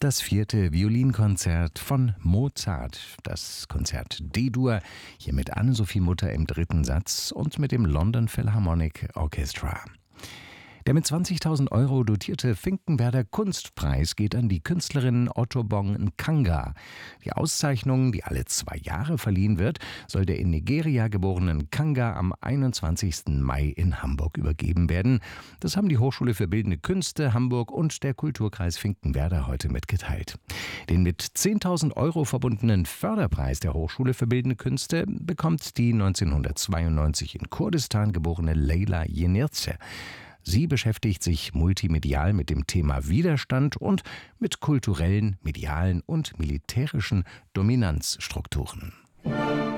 Das 4. Violinkonzert von Mozart, das Konzert D-Dur, hier mit Anne-Sophie Mutter im 3. Satz und mit dem London Philharmonic Orchestra. Der mit 20.000 € dotierte Finkenwerder Kunstpreis geht an die Künstlerin Ottobong Nkanga. Die Auszeichnung, die alle 2 Jahre verliehen wird, soll der in Nigeria geborenen Nkanga am 21. Mai in Hamburg übergeben werden. Das haben die Hochschule für Bildende Künste Hamburg und der Kulturkreis Finkenwerder heute mitgeteilt. Den mit 10.000 € verbundenen Förderpreis der Hochschule für Bildende Künste bekommt die 1992 in Kurdistan geborene Leyla Yenirze. Sie beschäftigt sich multimedial mit dem Thema Widerstand und mit kulturellen, medialen und militärischen Dominanzstrukturen.